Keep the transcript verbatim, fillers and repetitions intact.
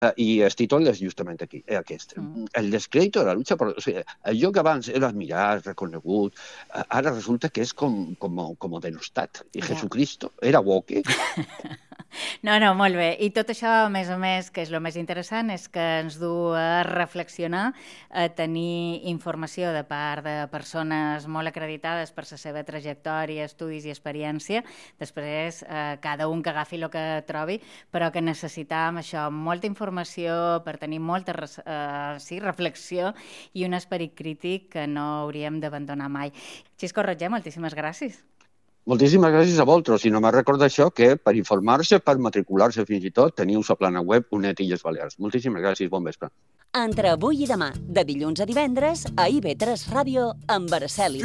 i el títol és justament aquí, aquest. Mm. El descrédito de la lucha por... O sigui, allò que abans era admirat, reconegut, ara resulta que és com, com, com denostat. I ja. Jesucristo era woke. No, no, molt bé. I tot això, a més a més, que és el més interessant, és que ens du a reflexionar, a tenir informació de part de persones molt acreditades per la seva trajectòria, estudis i experiència. Després, eh, cada un que agafi el que trobi, però que necessitam això, molta informació per tenir molta eh, sí, reflexió i un esperit crític que no hauríem d'abandonar mai. Xisco Roger, moltíssimes gràcies. Moltíssimes gràcies a vosaltres. I només recordo això, que per informar-se, per matricular-se fins i tot, teniu la plana web UNED Illes Balears. Moltíssimes gràcies, bon vespre. Entre avui i demà, de dilluns a divendres, a I V tres Ràdio, amb Araceli.